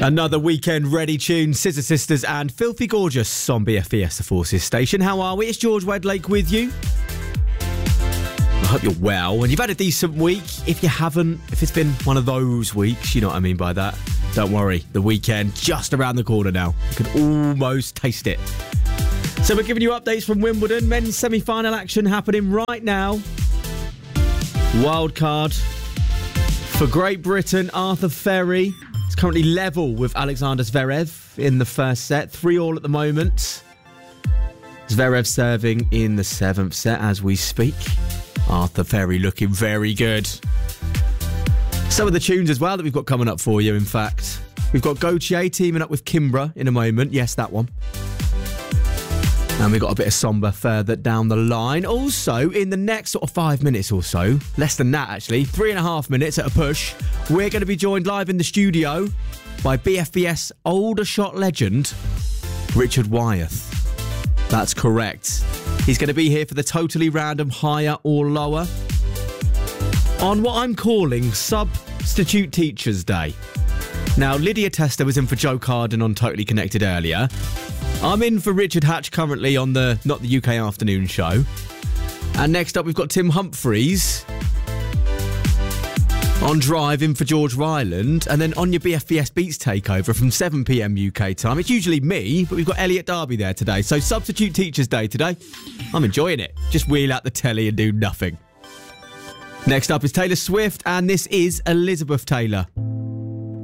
Another weekend-ready tune, Scissor Sisters and Filthy Gorgeous on BFBS, the Forces station. How are we? It's George Wedlake with you. I hope you're well and you've had a decent week. If you haven't, if it's been one of those weeks, you know what I mean by that, don't worry. The weekend just around the corner now. You can almost taste it. So we're giving you updates from Wimbledon. Men's semi-final action happening right now. Wild card for Great Britain, Arthur Ferry. It's currently level with Alexander Zverev in the first set. 3-3 at the moment. Zverev serving in the 7th set as we speak. Arthur Ferry looking very good. Some of the tunes as well that we've got coming up for you, in fact. We've got Gautier teaming up with Kimbra in a moment. Yes, that one. And we've got a bit of Somber further down the line. Also, in the next sort of 5 minutes or so, less than that actually, 3.5 minutes at a push, we're going to be joined live in the studio by BFBS Aldershot legend, Richard Wyeth. That's correct. He's going to be here for the totally random higher or lower on what I'm calling Substitute Teachers Day. Now, Lydia Tester was in for Joe Carden on Totally Connected earlier. I'm in for Richard Hatch currently on the Not the UK Afternoon show. And next up we've got Tim Humphries on Drive in for George Ryland. And then on your BFBS Beats takeover from 7pm UK time. It's usually me, but we've got Elliot Darby there today. So Substitute Teachers Day today. I'm enjoying it. Just wheel out the telly and do nothing. Next up is Taylor Swift and this is Elizabeth Taylor.